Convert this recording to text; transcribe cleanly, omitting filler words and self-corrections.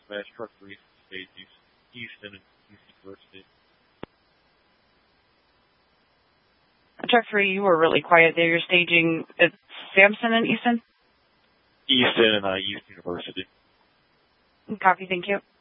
Smash Truck Race stage Houston and Houston University. Truck 3, you were really quiet there. You're staging at Sampson and Easton? Easton and Houston University. Copy, thank you.